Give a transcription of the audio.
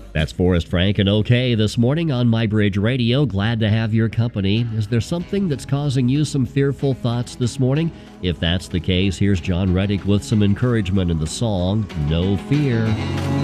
That's Forrest Frank and OK this morning on My Bridge Radio. Glad to have your company. Is there something that's causing you some fearful thoughts this morning? If that's the case, here's John Reddick with some encouragement in the song, No Fear.